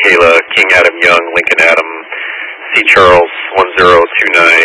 Kayla, King Adam Young, Lincoln Adam, C. Charles 1029,